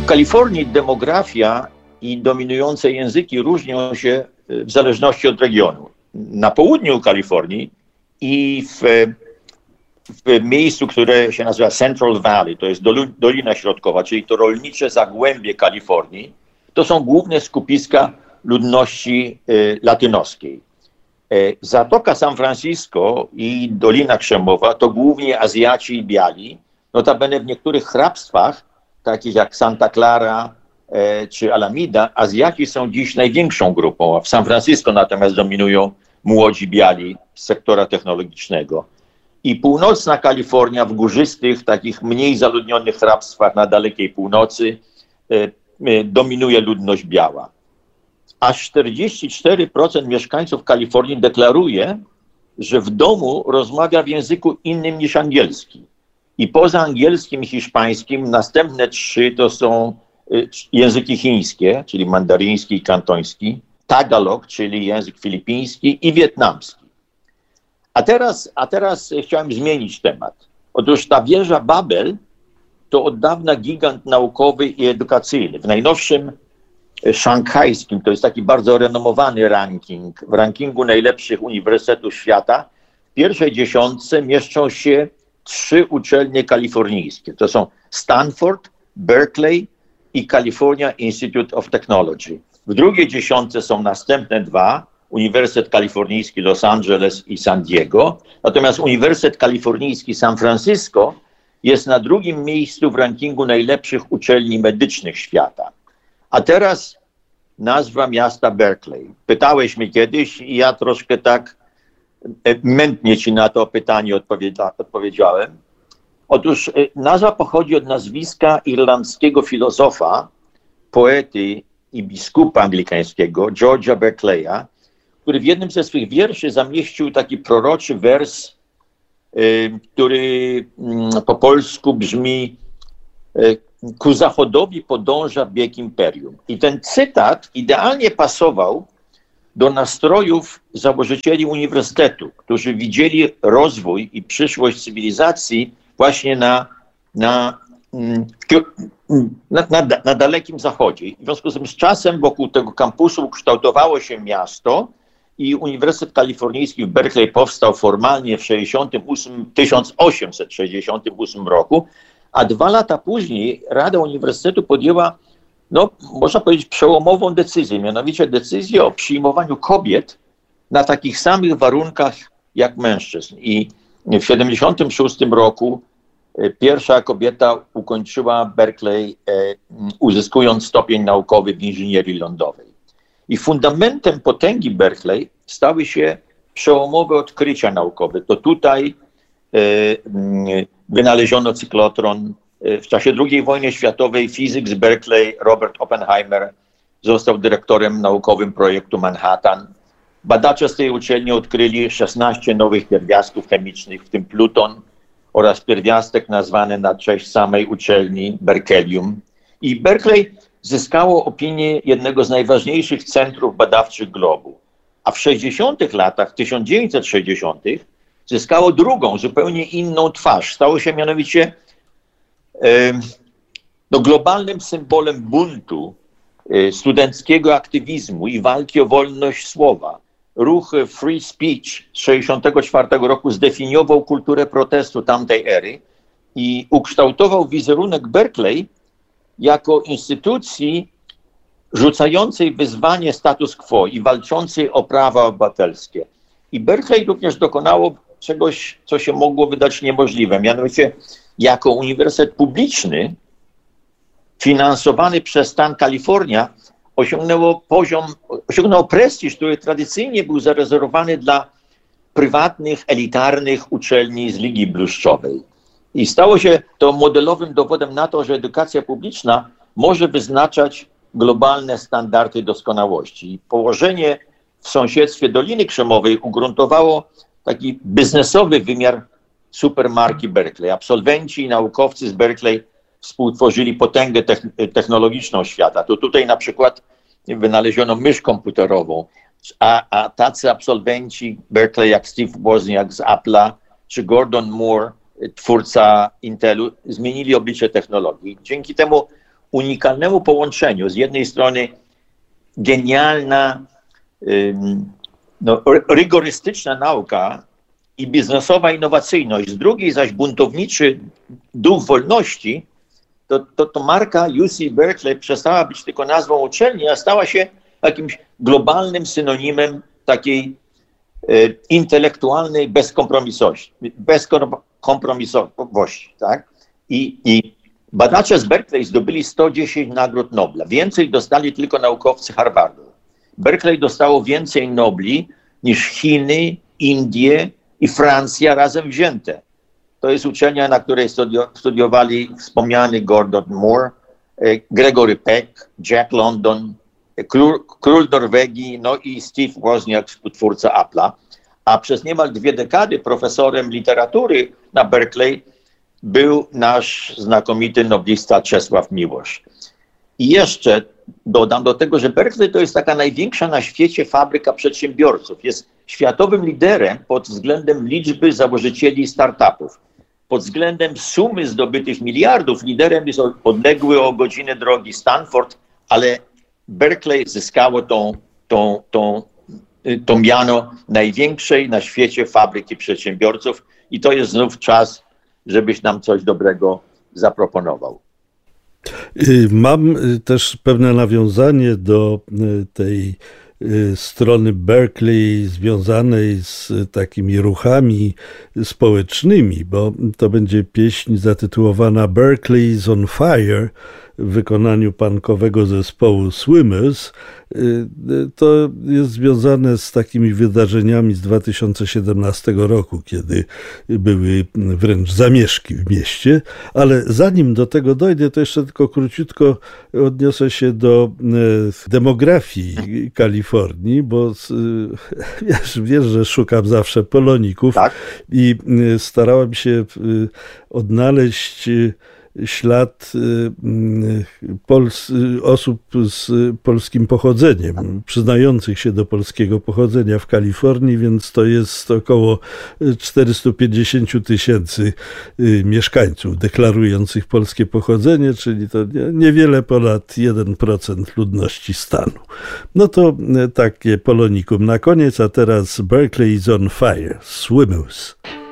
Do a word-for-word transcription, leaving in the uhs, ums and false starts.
Kalifornii demografia i dominujące języki różnią się w zależności od regionu. Na południu Kalifornii i w, w miejscu, które się nazywa Central Valley, to jest Dolina Środkowa, czyli to rolnicze zagłębie Kalifornii, to są główne skupiska ludności y, latynoskiej. Y, Zatoka San Francisco i Dolina Krzemowa to głównie Azjaci i biali. Notabene w niektórych hrabstwach, takich jak Santa Clara y, czy Alameda, Azjaci są dziś największą grupą, a w San Francisco natomiast dominują młodzi biali z sektora technologicznego. I północna Kalifornia w górzystych, takich mniej zaludnionych hrabstwach na dalekiej północy y, y, dominuje ludność biała. Aż czterdzieści cztery procent mieszkańców Kalifornii deklaruje, że w domu rozmawia w języku innym niż angielski. I poza angielskim i hiszpańskim następne trzy to są y, języki chińskie, czyli mandaryński i kantoński, Tagalog, czyli język filipiński i wietnamski. A teraz, a teraz chciałem zmienić temat. Otóż ta wieża Babel to od dawna gigant naukowy i edukacyjny. W najnowszym szanghajskim, to jest taki bardzo renomowany ranking, w rankingu najlepszych uniwersytetów świata, w pierwszej dziesiątce mieszczą się trzy uczelnie kalifornijskie. To są Stanford, Berkeley i California Institute of Technology. W drugiej dziesiątce są następne dwa, Uniwersytet Kalifornijski Los Angeles i San Diego, natomiast Uniwersytet Kalifornijski San Francisco jest na drugim miejscu w rankingu najlepszych uczelni medycznych świata. A teraz nazwa miasta Berkeley. Pytałeś mnie kiedyś i ja troszkę tak mętnie ci na to pytanie odpowiedzia- odpowiedziałem. Otóż nazwa pochodzi od nazwiska irlandzkiego filozofa, poety i biskupa anglikańskiego George'a Berkeleya, który w jednym ze swych wierszy zamieścił taki proroczy wers, y, który y, po polsku brzmi y, ku zachodowi podąża bieg imperium. I ten cytat idealnie pasował do nastrojów założycieli uniwersytetu, którzy widzieli rozwój i przyszłość cywilizacji właśnie na, na, na, na, na dalekim zachodzie. W związku z tym z czasem wokół tego kampusu ukształtowało się miasto i Uniwersytet Kalifornijski w Berkeley powstał formalnie w tysiąc osiemset sześćdziesiątym ósmym roku, a dwa lata później Rada Uniwersytetu podjęła, no można powiedzieć, przełomową decyzję, mianowicie decyzję o przyjmowaniu kobiet na takich samych warunkach jak mężczyzn. I w siedemdziesiątym szóstym roku pierwsza kobieta ukończyła Berkeley, uzyskując stopień naukowy w inżynierii lądowej. I fundamentem potęgi Berkeley stały się przełomowe odkrycia naukowe. To tutaj wynaleziono cyklotron. W czasie drugiej wojny światowej fizyk z Berkeley, Robert Oppenheimer, został dyrektorem naukowym projektu Manhattan. Badacze z tej uczelni odkryli szesnaście nowych pierwiastków chemicznych, w tym pluton oraz pierwiastek nazwany na cześć samej uczelni Berkelium. I Berkeley zyskało opinię jednego z najważniejszych centrów badawczych globu. A w sześćdziesiątych latach, tysiąc dziewięćset sześćdziesiątych, zyskało drugą, zupełnie inną twarz. Stało się mianowicie e, no, globalnym symbolem buntu, e, studenckiego aktywizmu i walki o wolność słowa. Ruch Free Speech z tysiąc dziewięćset sześćdziesiątego czwartego roku zdefiniował kulturę protestu tamtej ery i ukształtował wizerunek Berkeley jako instytucji rzucającej wyzwanie status quo i walczącej o prawa obywatelskie. I Berkeley również dokonało czegoś, co się mogło wydać niemożliwe, mianowicie jako uniwersytet publiczny finansowany przez stan Kalifornia osiągnęło poziom, osiągnęło prestiż, który tradycyjnie był zarezerwowany dla prywatnych, elitarnych uczelni z Ligi Bluszczowej. I stało się to modelowym dowodem na to, że edukacja publiczna może wyznaczać globalne standardy doskonałości. I położenie w sąsiedztwie Doliny Krzemowej ugruntowało taki biznesowy wymiar supermarki Berkeley. Absolwenci i naukowcy z Berkeley współtworzyli potęgę technologiczną świata. To tutaj na przykład wynaleziono mysz komputerową, a, a tacy absolwenci Berkeley jak Steve Wozniak z Apple'a czy Gordon Moore, twórca Intelu, zmienili oblicze technologii. Dzięki temu unikalnemu połączeniu. Z jednej strony genialna, no, rygorystyczna nauka i biznesowa innowacyjność, z drugiej zaś buntowniczy duch wolności, to, to, to marka U C Berkeley przestała być tylko nazwą uczelni, a stała się jakimś globalnym synonimem takiej e, intelektualnej bezkompromisowości. bezkompromisowości tak? I, I badacze z Berkeley zdobyli sto dziesięć nagród Nobla. Więcej dostali tylko naukowcy Harvardu. Berkeley dostało więcej Nobli niż Chiny, Indie i Francja razem wzięte. To jest uczelnia, na której studiowali wspomniany Gordon Moore, Gregory Peck, Jack London, król, król Norwegii, no i Steve Wozniak, współtwórca Apple'a. A przez niemal dwie dekady profesorem literatury na Berkeley był nasz znakomity noblista Czesław Miłosz. I jeszcze dodam do tego, że Berkeley to jest taka największa na świecie fabryka przedsiębiorców. Jest światowym liderem pod względem liczby założycieli startupów. Pod względem sumy zdobytych miliardów liderem jest odległy o godzinę drogi Stanford, ale Berkeley zyskało tą, tą, tą, tą miano największej na świecie fabryki przedsiębiorców i to jest znów czas, żebyś nam coś dobrego zaproponował. Mam też pewne nawiązanie do tej strony Berkeley związanej z takimi ruchami społecznymi, bo to będzie pieśń zatytułowana Berkeley's on Fire w wykonaniu punkowego zespołu Swimmers. To jest związane z takimi wydarzeniami z dwa tysiące siedemnastego roku, kiedy były wręcz zamieszki w mieście, ale zanim do tego dojdę, to jeszcze tylko króciutko odniosę się do demografii Kalifornii, bo wiesz, wiesz, że szukam zawsze Poloników, tak? I starałem się odnaleźć ślad Pols, osób z polskim pochodzeniem, przyznających się do polskiego pochodzenia w Kalifornii, więc to jest około czterysta pięćdziesiąt tysięcy mieszkańców deklarujących polskie pochodzenie, czyli to niewiele ponad jeden procent ludności stanu. No to takie Polonikum na koniec, a teraz Berkeley's on Fire, Swimmers.